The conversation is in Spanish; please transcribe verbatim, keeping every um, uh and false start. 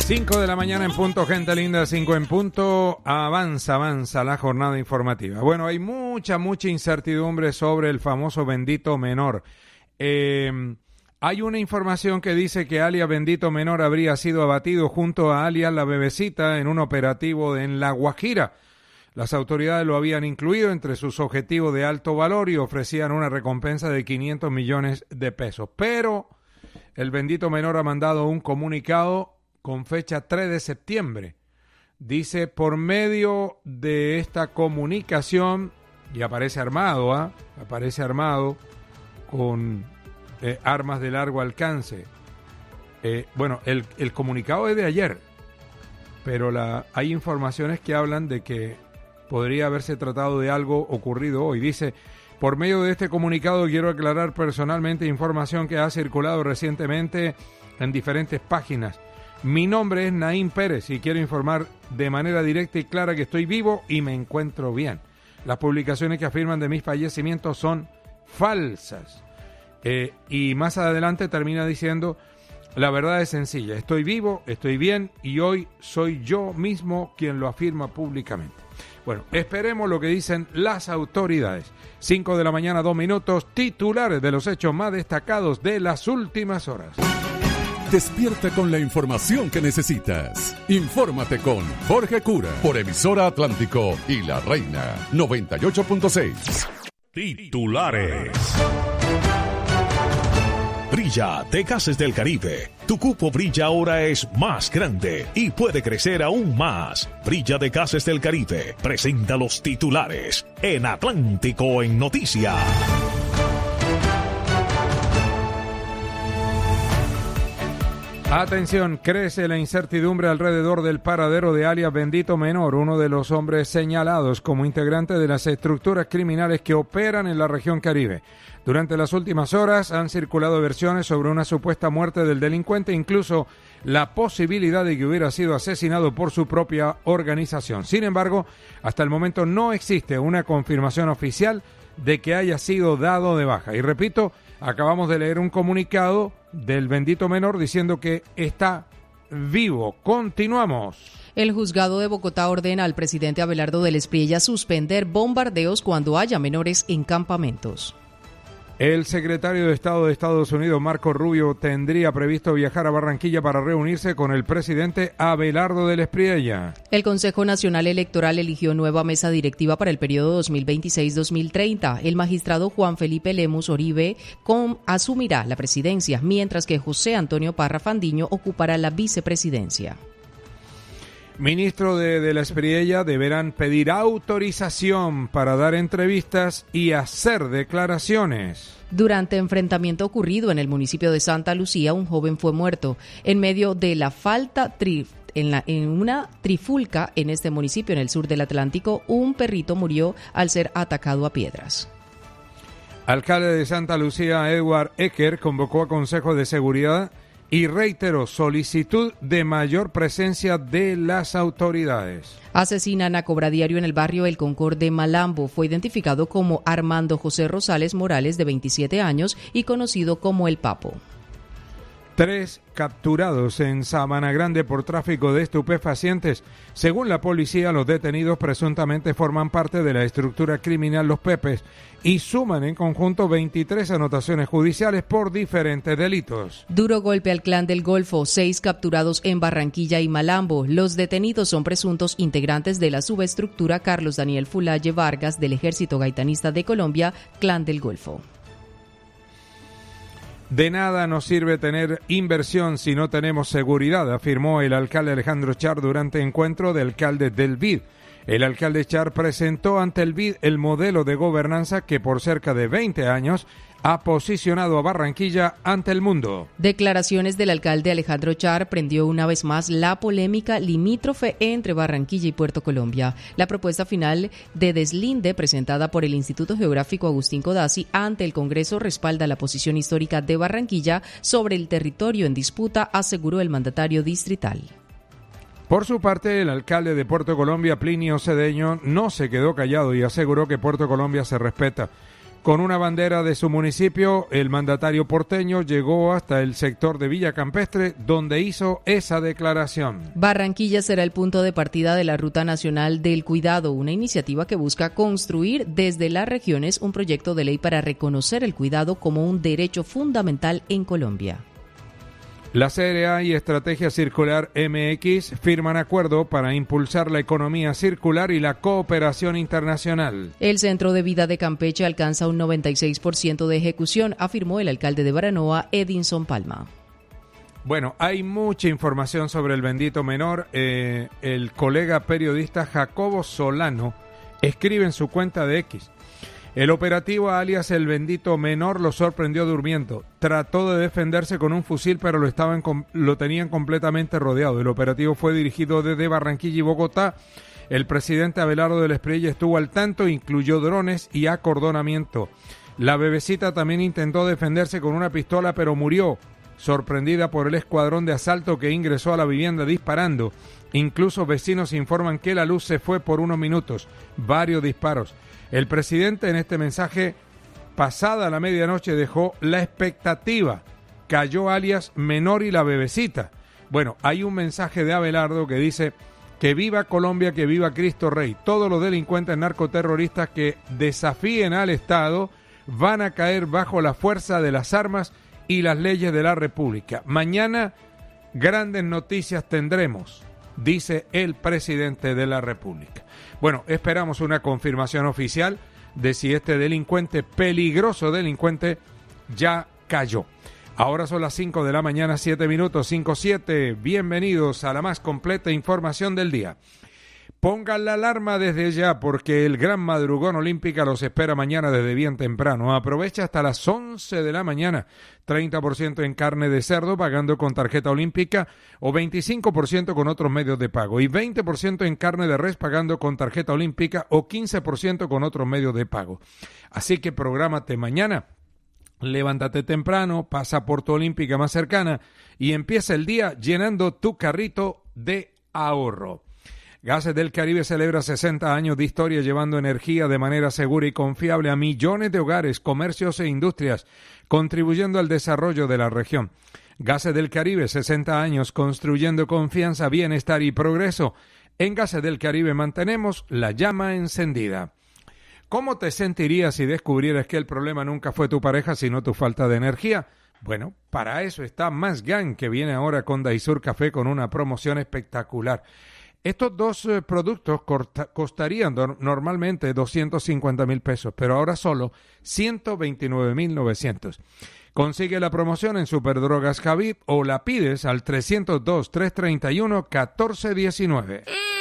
cinco de la mañana en punto, gente linda, cinco en punto, avanza, avanza la jornada informativa. Bueno, hay mucha, mucha incertidumbre sobre el famoso Bendito Menor. Eh, hay una información que dice que alias Bendito Menor habría sido abatido junto a alias La Bebecita en un operativo en La Guajira. Las autoridades lo habían incluido entre sus objetivos de alto valor y ofrecían una recompensa de quinientos millones de pesos. Pero el Bendito Menor ha mandado un comunicado con fecha tres de septiembre. Dice, por medio de esta comunicación, y aparece armado, ¿ah? ¿eh? Aparece armado con eh, armas de largo alcance. Eh, bueno, el, el comunicado es de ayer, pero la, hay informaciones que hablan de que podría haberse tratado de algo ocurrido hoy. Dice, por medio de este comunicado quiero aclarar personalmente información que ha circulado recientemente en diferentes páginas. Mi nombre es Naín Pérez y quiero informar de manera directa y clara que estoy vivo y me encuentro bien. Las publicaciones que afirman de mis fallecimientos son falsas. Eh, y más adelante termina diciendo, la verdad es sencilla, estoy vivo, estoy bien y hoy soy yo mismo quien lo afirma públicamente. Bueno, esperemos lo que dicen las autoridades. cinco de la mañana, dos minutos, titulares de los hechos más destacados de las últimas horas. Despierta con la información que necesitas. Infórmate con Jorge Cura por Emisora Atlántico y La Reina noventa y ocho punto seis. Titulares. Brilla de Gases del Caribe. Tu cupo Brilla ahora es más grande y puede crecer aún más. Brilla de Gases del Caribe presenta los titulares en Atlántico en Noticias. Atención, crece la incertidumbre alrededor del paradero de alias Bendito Menor, uno de los hombres señalados como integrante de las estructuras criminales que operan en la región Caribe. Durante las últimas horas han circulado versiones sobre una supuesta muerte del delincuente, incluso la posibilidad de que hubiera sido asesinado por su propia organización. Sin embargo, hasta el momento no existe una confirmación oficial de que haya sido dado de baja. Y repito, acabamos de leer un comunicado del Bendito Menor diciendo que está vivo. Continuamos. El juzgado de Bogotá ordena al presidente Abelardo del Espriella suspender bombardeos cuando haya menores en campamentos. El secretario de Estado de Estados Unidos, Marco Rubio, tendría previsto viajar a Barranquilla para reunirse con el presidente Abelardo del Espriella. El Consejo Nacional Electoral eligió nueva mesa directiva para el periodo dos mil veintiséis a dos mil treinta. El magistrado Juan Felipe Lemus Oribe com, asumirá la presidencia, mientras que José Antonio Parra Fandiño ocupará la vicepresidencia. Ministro de, de la Espriella deberán pedir autorización para dar entrevistas y hacer declaraciones. Durante enfrentamiento ocurrido en el municipio de Santa Lucía, un joven fue muerto en medio de la falta tri, en, la, en una trifulca en este municipio, en el sur del Atlántico. Un perrito murió al ser atacado a piedras. Alcalde de Santa Lucía, Edward Ecker, convocó a Consejo de Seguridad y reiteró solicitud de mayor presencia de las autoridades. Asesinan a cobradiario en el barrio El Concord de Malambo. Fue identificado como Armando José Rosales Morales, de veintisiete años, y conocido como El Papo. Tres capturados en Sabana Grande por tráfico de estupefacientes. Según la policía, los detenidos presuntamente forman parte de la estructura criminal Los Pepes y suman en conjunto veintitrés anotaciones judiciales por diferentes delitos. Duro golpe al Clan del Golfo, seis capturados en Barranquilla y Malambo. Los detenidos son presuntos integrantes de la subestructura Carlos Daniel Fulaye Vargas del Ejército Gaitanista de Colombia, Clan del Golfo. De nada nos sirve tener inversión si no tenemos seguridad, afirmó el alcalde Alejandro Char durante encuentro de alcaldes del B I D. El alcalde Char presentó ante el B I D el modelo de gobernanza que por cerca de veinte años ha posicionado a Barranquilla ante el mundo. Declaraciones del alcalde Alejandro Char prendió una vez más la polémica limítrofe entre Barranquilla y Puerto Colombia. La propuesta final de deslinde presentada por el Instituto Geográfico Agustín Codazzi ante el Congreso respalda la posición histórica de Barranquilla sobre el territorio en disputa, aseguró el mandatario distrital. Por su parte, el alcalde de Puerto Colombia, Plinio Cedeño, no se quedó callado y aseguró que Puerto Colombia se respeta. Con una bandera de su municipio, el mandatario porteño llegó hasta el sector de Villa Campestre, donde hizo esa declaración. Barranquilla será el punto de partida de la Ruta Nacional del Cuidado, una iniciativa que busca construir desde las regiones un proyecto de ley para reconocer el cuidado como un derecho fundamental en Colombia. La C R A y Estrategia Circular M X firman acuerdo para impulsar la economía circular y la cooperación internacional. El Centro de Vida de Campeche alcanza un noventa y seis por ciento de ejecución, afirmó el alcalde de Baranoa, Edinson Palma. Bueno, hay mucha información sobre el bendito menor. Eh, el colega periodista Jacobo Solano escribe en su cuenta de X: el operativo alias el bendito menor lo sorprendió durmiendo. Trató de defenderse con un fusil, pero lo, estaban, lo tenían completamente rodeado. El operativo fue dirigido desde Barranquilla y Bogotá. El presidente Abelardo del Espriella estuvo al tanto, incluyó drones y acordonamiento. La bebecita también intentó defenderse con una pistola, pero murió, sorprendida por el escuadrón de asalto que ingresó a la vivienda disparando. Incluso vecinos informan que la luz se fue por unos minutos. Varios disparos. El presidente en este mensaje, pasada la medianoche, dejó la expectativa. Cayó alias menor y la bebecita. Bueno, hay un mensaje de Abelardo que dice: que viva Colombia, que viva Cristo Rey. Todos los delincuentes narcoterroristas que desafíen al Estado van a caer bajo la fuerza de las armas y las leyes de la República. Mañana grandes noticias tendremos, dice el presidente de la República. Bueno, esperamos una confirmación oficial de si este delincuente, peligroso delincuente, ya cayó. Ahora son las cinco de la mañana, siete minutos, cinco siete. Bienvenidos a la más completa información del día. Pongan la alarma desde ya porque el gran madrugón olímpica los espera mañana desde bien temprano. Aprovecha hasta las once de la mañana. treinta por ciento en carne de cerdo pagando con tarjeta olímpica o veinticinco por ciento con otros medios de pago. Y veinte por ciento en carne de res pagando con tarjeta olímpica o quince por ciento con otros medios de pago. Así que prográmate mañana. Levántate temprano, pasa por tu olímpica más cercana y empieza el día llenando tu carrito de ahorro. Gases del Caribe celebra sesenta años de historia llevando energía de manera segura y confiable a millones de hogares, comercios e industrias, contribuyendo al desarrollo de la región. Gases del Caribe, sesenta años construyendo confianza, bienestar y progreso. En Gases del Caribe mantenemos la llama encendida. ¿Cómo te sentirías si descubrieras que el problema nunca fue tu pareja, sino tu falta de energía? Bueno, para eso está Más Gan, que viene ahora con Daisur Café con una promoción espectacular. Estos dos eh, productos corta, costarían do, normalmente doscientos cincuenta mil pesos, pero ahora solo ciento veintinueve mil novecientos. Consigue la promoción en Superdrogas Javid o la pides al trescientos dos, trescientos treinta y uno, catorce diecinueve.